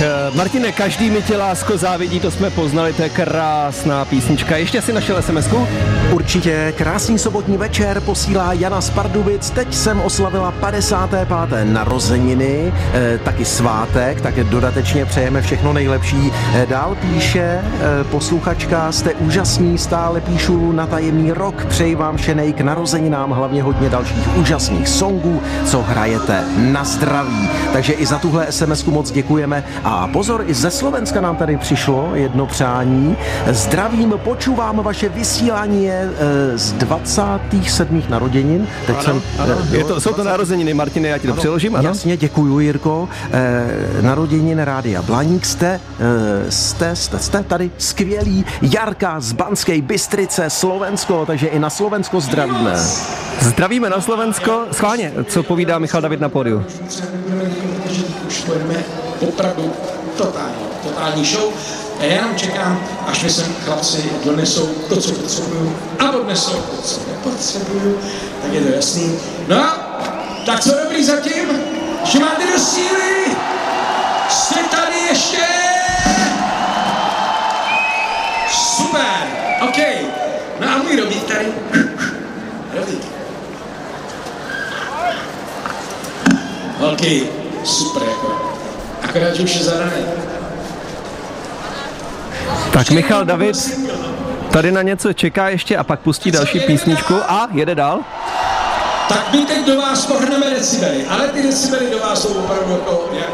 Martine, každý mi tě lásko závidí, to jsme poznali, to je krásná písnička. Ještě si našel SMS-ku? Určitě, krásný sobotní večer posílá Jana z Pardubic. Teď jsem oslavila 55. narozeniny, taky svátek, tak dodatečně přejeme všechno nejlepší. Dál píše posluchačka, jste úžasní, stále píšu na tajemný rok, přeji vám všenej k narozeninám, hlavně hodně dalších úžasných songů, co hrajete, na zdraví. Takže i za tuhle SMS-ku moc děkujeme. A pozor, i ze Slovenska nám tady přišlo jedno přání. Zdravím, počúvám vaše vysílání z 27. narozenin. Jsou to narozeniny, Martine, já ti to přeložím, ano? Jasně, děkuju, Jirko. Narozeniny Rádia Blaník, jste tady skvělý. Jarka z Banské Bystrice, Slovensko, takže i na Slovensko zdravíme. Zdravíme na Slovensko. Schválně, co povídá Michal David na pódiu? Už pojďme opravdu totální show. A já jenom čekám, až mi sem chlapci donesou to, co potřebuju, a odnesou to, co nepotřebuju, tak je to jasný. No, tak co dobrý zatím, že máte do síly, jste tady ještě, super, OK, no a můj Robík tady, Robík. OK, super, jako, akorát, že už je zadaný. Tak Michal David tady na něco čeká ještě a pak pustí další písničku a jede dál. Tak my teď do vás pohrneme decibely, ale ty decibely do vás jsou opravdu jako